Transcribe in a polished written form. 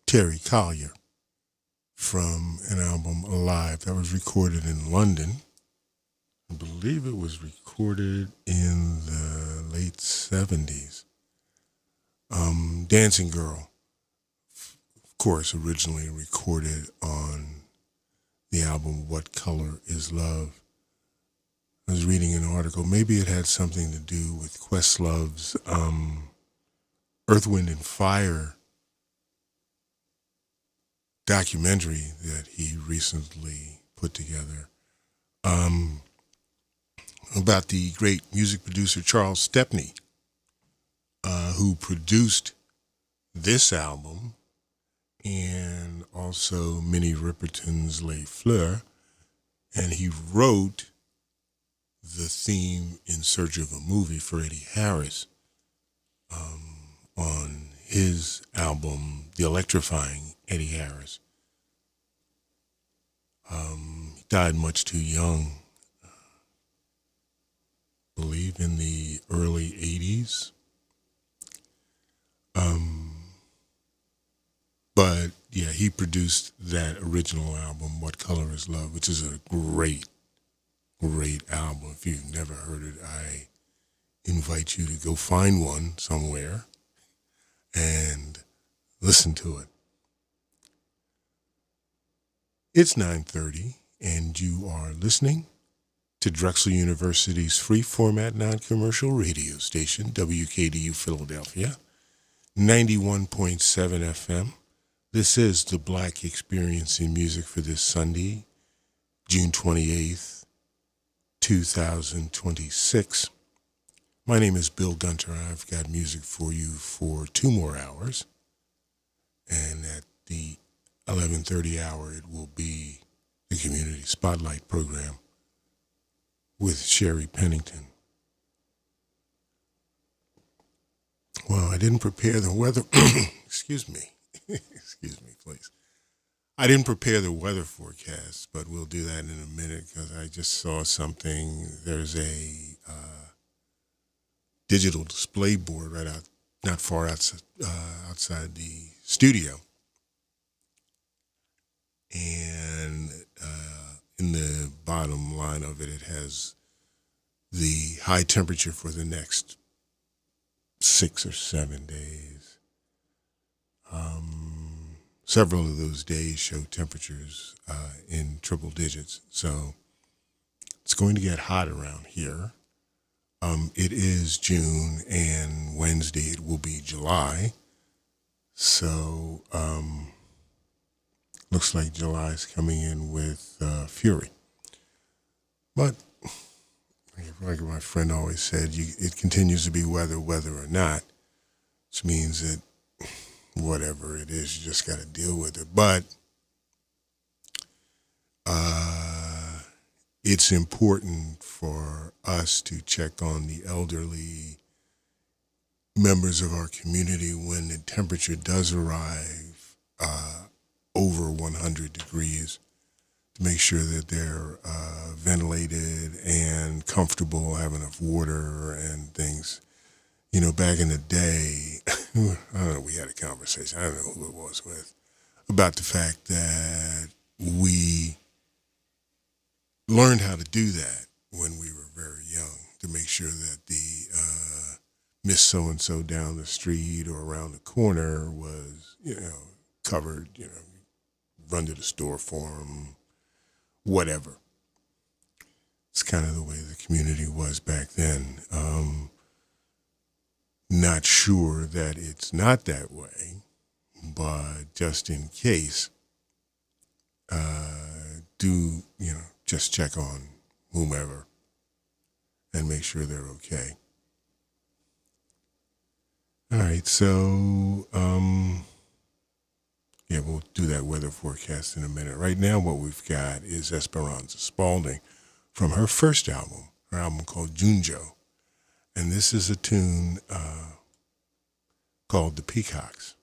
Terry Collier from an album Alive that was recorded in London. I believe it was recorded in the late 70s. Dancing Girl, of course, originally recorded on the album What Color Is Love. I was reading an article. Maybe it had something to do with Questlove's Earth, Wind, and Fire documentary that he recently put together about the great music producer Charles Stepney, who produced this album and also Minnie Riperton's Les Fleurs, and he wrote the theme In Search of a Movie for Eddie Harris on his album, The Electrifying Eddie Harris. He died much too young, I believe in the early 80s. But yeah, he produced that original album, What Color Is Love, which is a great album. If you've never heard it, I invite you to go find one somewhere and listen to it. It's 9:30, and you are listening to Drexel University's free format non-commercial radio station, WKDU Philadelphia, 91.7 FM. This is the Black Experience in Music for this Sunday, June 28th, 2026. My name is Bill Gunter. I've got music for you for 2 more hours. And at the 11:30 hour, it will be the Community Spotlight program with Sherry Pennington. Well, I didn't prepare the weather. Excuse me. Excuse me, please. I didn't prepare the weather forecast, but we'll do that in a minute because I just saw something. There's a digital display board right out, not far outside the studio. And in the bottom line of it, it has the high temperature for the next 6 or 7 days. Several of those days show temperatures in triple digits. So it's going to get hot around here. It is June, and Wednesday it will be July. So looks like July is coming in with fury. But like my friend always said, it continues to be whether or not, which means that whatever it is, you just got to deal with it. But it's important for us to check on the elderly members of our community when the temperature does arrive over 100 degrees, to make sure that they're ventilated and comfortable, have enough water and things. You know, back in the day, I don't know, we had a conversation, I don't know who it was with, about the fact that we learned how to do that when we were very young, to make sure that the Miss So-and-so down the street or around the corner was, covered, run to the store for them, whatever. It's kind of the way the community was back then. Not sure that it's not that way, but just in case, just check on whomever and make sure they're okay. All right, so, we'll do that weather forecast in a minute. Right now, what we've got is Esperanza Spalding from her first album, her album called Junjo. And this is a tune called The Peacocks.